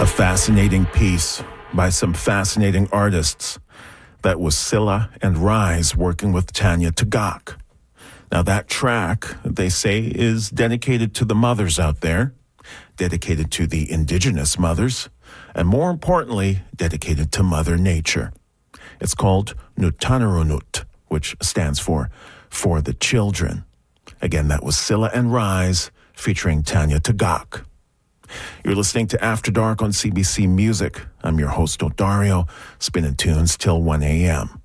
A fascinating piece by some fascinating artists. That was Scylla and Rise working with Tanya Tagaq. Now that track, they say, is dedicated to the mothers out there, dedicated to the indigenous mothers, and more importantly, dedicated to Mother Nature. It's called Nutanarunut, which stands for the Children. Again, that was Scylla and Rise featuring Tanya Tagaq. You're listening to After Dark on CBC Music. I'm your host, Odario, spinning tunes till 1 a.m.